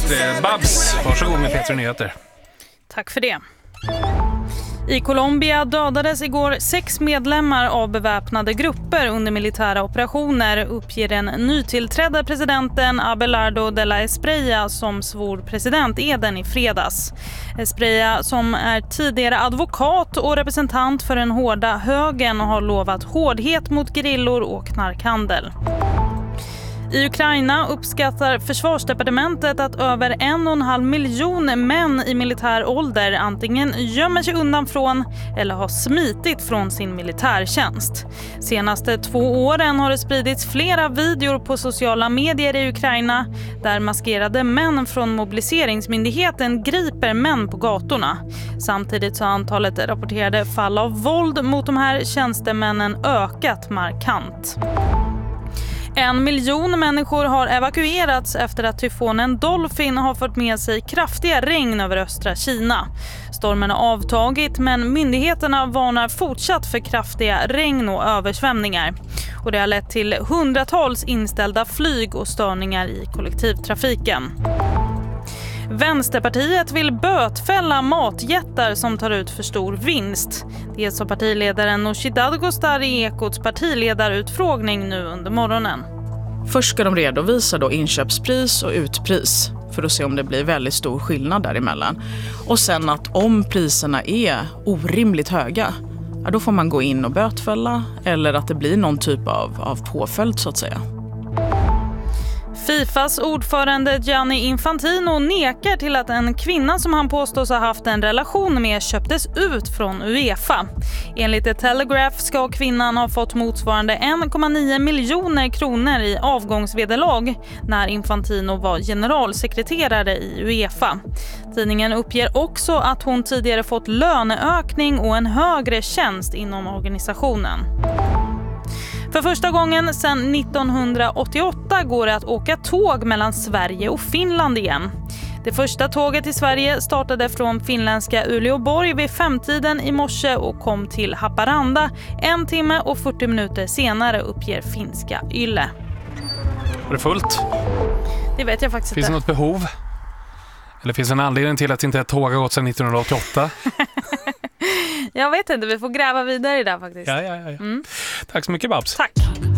Babs, varsågod med Petra Nyheter. Tack för det. I Colombia dödades igår 6 medlemmar av beväpnade grupper under militära operationer, uppger den nytillträdda presidenten Abelardo de la Espriella som svor presidenteden i fredags. Espriella, som är tidigare advokat och representant för den hårda högern, har lovat hårdhet mot gerillor och knarkhandel. I Ukraina uppskattar försvarsdepartementet att över 1,5 miljon män i militär ålder antingen gömmer sig undan från eller har smitit från sin militärtjänst. Senaste 2 åren har det spridits flera videor på sociala medier i Ukraina där maskerade män från mobiliseringsmyndigheten griper män på gatorna. Samtidigt så har antalet rapporterade fall av våld mot de här tjänstemännen ökat markant. 1 miljon människor har evakuerats efter att tyfonen Dolphin har fört med sig kraftiga regn över östra Kina. Stormen har avtagit, men myndigheterna varnar fortsatt för kraftiga regn och översvämningar. Och det har lett till hundratals inställda flyg och störningar i kollektivtrafiken. Vänsterpartiet vill bötfälla matjättar som tar ut för stor vinst. Det sa partiledaren Nooshi Dadgostar i Ekots partiledarutfrågning nu under morgonen. Först ska de redovisa då inköpspris och utpris för att se om det blir väldigt stor skillnad däremellan. Och sen att om priserna är orimligt höga, ja, då får man gå in och bötfälla eller att det blir någon typ av påföljd så att säga. Fifas ordförande Gianni Infantino nekar till att en kvinna som han påstås ha haft en relation med köptes ut från UEFA. Enligt The Telegraph ska kvinnan ha fått motsvarande 1,9 miljoner kronor i avgångsvederlag när Infantino var generalsekreterare i UEFA. Tidningen uppger också att hon tidigare fått löneökning och en högre tjänst inom organisationen. För första gången sedan 1988 går det att åka tåg mellan Sverige och Finland igen. Det första tåget i Sverige startade från finländska Uleåborg vid 5-tiden i morse och kom till Haparanda 1 timme och 40 minuter senare, uppger finska Yle. Var det fullt? Det vet jag faktiskt inte. Finns det något behov? Eller finns det en anledning till att inte ett tåg har gått sedan 1988? Jag vet inte, vi får gräva vidare i det faktiskt. Ja. Tack så mycket, Babs. Tack.